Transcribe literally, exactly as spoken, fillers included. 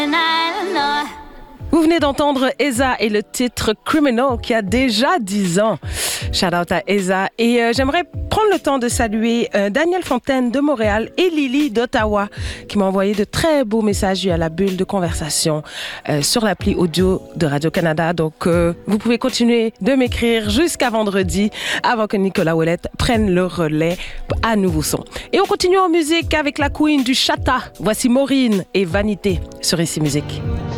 Vous venez d'entendre Eza et le titre Criminal qui a déjà dix ans. Shout out à Eza. Et euh, j'aimerais prendre le temps de saluer euh, Daniel Fontaine de Montréal et Lily d'Ottawa qui m'ont envoyé de très beaux messages à la bulle de conversation euh, sur l'appli audio de Radio-Canada. Donc, euh, vous pouvez continuer de m'écrire jusqu'à vendredi avant que Nicolas Ouellette prenne le relais à nouveau son. Et on continue en musique avec la queen du chata. Voici Maureen et Vanité sur Ici Musique.